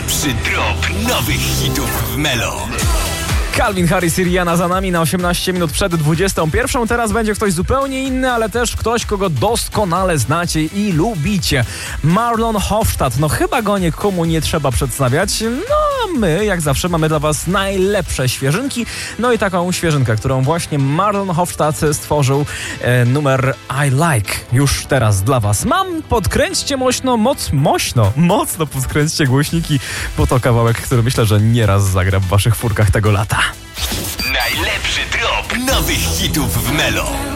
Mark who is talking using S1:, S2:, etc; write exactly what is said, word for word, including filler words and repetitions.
S1: Najlepszy drop nowych hitów w Melo.
S2: Calvin Harris i Rihanna za nami na osiemnaście minut przed dwudziestą pierwszą. Teraz będzie ktoś zupełnie inny, ale też ktoś, kogo doskonale znacie i lubicie. Marlon Hofstadt. No chyba go nikomu nie trzeba przedstawiać. No a my, jak zawsze, mamy dla was najlepsze świeżynki. No i taką świeżynkę, którą właśnie Marlon Hofstadt stworzył. E, numer I Like. Już teraz dla was mam. Podkręćcie moćno, moc, moćno, mocno podkręćcie głośniki, bo to kawałek, który myślę, że nieraz zagra w waszych furkach tego lata.
S1: Najlepszy drop nowych hitów w Melo.